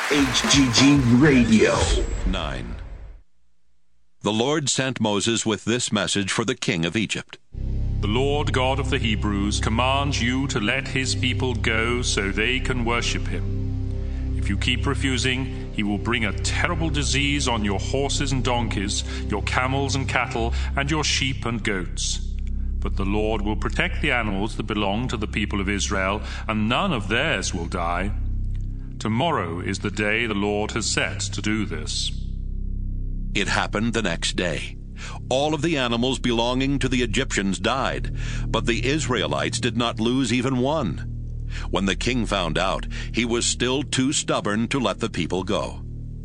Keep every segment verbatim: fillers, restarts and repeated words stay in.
H G G Radio. nine. The Lord sent Moses with this message for the king of Egypt. The Lord God of the Hebrews commands you to let his people go so they can worship him. If you keep refusing, he will bring a terrible disease on your horses and donkeys, your camels and cattle, and your sheep and goats. But the Lord will protect the animals that belong to the people of Israel, and none of theirs will die. Tomorrow is the day the Lord has set to do this. It happened the next day. All of the animals belonging to the Egyptians died, but the Israelites did not lose even one. When the king found out, he was still too stubborn to let the people go.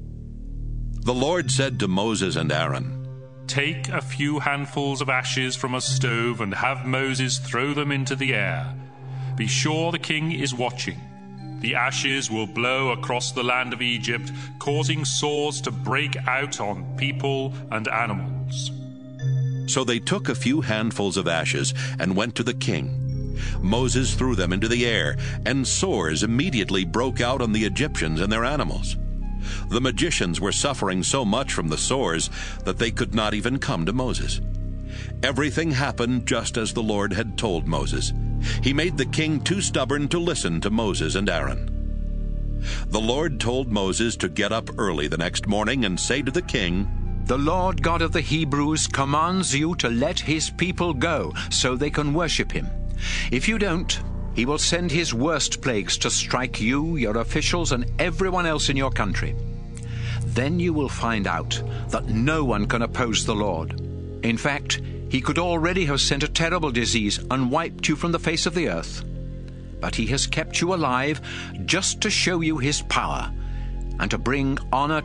The Lord said to Moses and Aaron, Take a few handfuls of ashes from a stove and have Moses throw them into the air. Be sure the king is watching. The ashes will blow across the land of Egypt, causing sores to break out on people and animals. So they took a few handfuls of ashes and went to the king. Moses threw them into the air, and sores immediately broke out on the Egyptians and their animals. The magicians were suffering so much from the sores that they could not even come to Moses. Everything happened just as the Lord had told Moses. He made the king too stubborn to listen to Moses and Aaron. The Lord told Moses to get up early the next morning and say to the king, The Lord God of the Hebrews commands you to let his people go so they can worship him. If you don't, he will send his worst plagues to strike you, your officials, and everyone else in your country. Then you will find out that no one can oppose the Lord. In fact, he could already have sent a terrible disease and wiped you from the face of the earth. But he has kept you alive just to show you his power and to bring honor